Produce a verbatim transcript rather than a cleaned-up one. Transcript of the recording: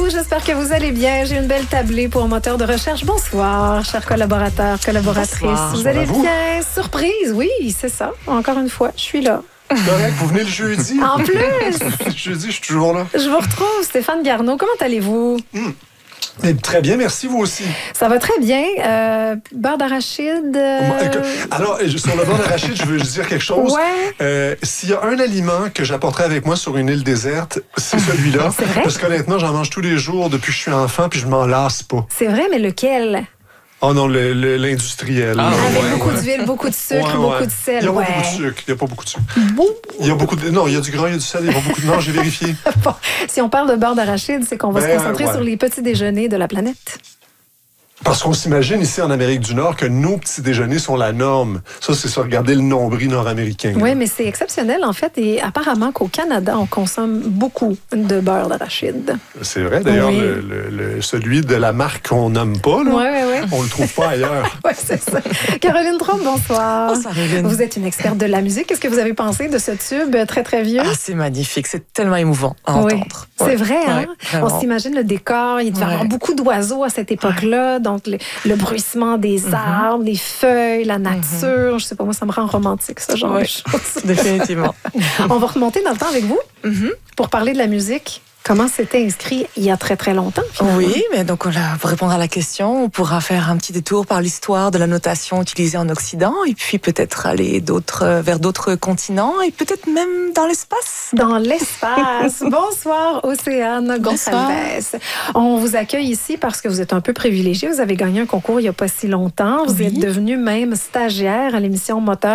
j'espère que vous allez bien. J'ai une belle tablée pour un moteur de recherche. Bonsoir, chers collaborateurs, collaboratrices. Bonsoir. Vous allez Bonsoir à bien? Surprise, oui, c'est ça. Encore une fois, je suis là. Correct, vous venez le jeudi. En plus, Le jeudi, je suis toujours là. je vous retrouve, Stéphane Garneau. Comment allez-vous? Mais très bien, merci, vous aussi. Ça va très bien. Euh, beurre d'arachide. euh, Alors, sur le beurre d'arachide, je veux juste dire quelque chose. Ouais. Euh, S'il y a un aliment que j'apporterai avec moi sur une île déserte, c'est celui-là. C'est vrai? Parce qu'honnêtement, j'en mange tous les jours depuis que je suis enfant, puis je m'en lasse pas. C'est vrai, mais lequel? Oh non, le- le- l'industriel. Ah, Avec Ouais, beaucoup ouais. d'huile, beaucoup de sucre, Ouais, beaucoup ouais. de sel. Il n'y a ouais. pas beaucoup de sucre. Il n'y a pas beaucoup de sucre. Bon. Il y a beaucoup de... Non, il y a du gras, il y a du sel, il n'y a pas beaucoup de... Non, j'ai vérifié. Bon, si on parle de beurre d'arachide, c'est qu'on va Ben, se concentrer ouais. sur les petits déjeuners de la planète. Parce qu'on s'imagine ici en Amérique du Nord que nos petits déjeuners sont la norme. Ça, c'est ça, regarder le nombril nord-américain. Oui, là. mais c'est exceptionnel, en fait. Et apparemment qu'au Canada, on consomme beaucoup de beurre d'arachide. C'est vrai, d'ailleurs, Oui. le, le- le- celui de la marque qu'on nomme pas, là, Oui, oui, oui. on le trouve pas ailleurs. Oui, c'est ça. Caroline Trompe, bonsoir. Bonsoir, Hélène. Vous êtes une experte de la musique. Qu'est-ce que vous avez pensé de ce tube très, très vieux? Ah, c'est magnifique, c'est tellement émouvant à Oui, entendre. c'est Ouais. vrai, hein? Ouais, vraiment. On s'imagine le décor, il devait y Ouais. avoir beaucoup d'oiseaux à cette époque-là, donc le, le bruissement des arbres, les feuilles, la nature, je sais pas, moi ça me rend romantique, ce genre Ouais. de choses. Définitivement. On va remonter dans le temps avec vous Mhm. pour parler de la musique. Comment c'était inscrit il y a très très longtemps, finalement? Oui, mais donc on a- pour répondre à la question, on pourra faire un petit détour par l'histoire de la notation utilisée en Occident et puis peut-être aller d'autres, euh, vers d'autres continents et peut-être même dans l'espace. Dans l'espace. Bonsoir, Océane Bonsoir. Gonçalves. On vous accueille ici parce que vous êtes un peu privilégié. Vous avez gagné un concours il n'y a pas si longtemps. Vous Oui. êtes devenu même stagiaire à l'émission Moteur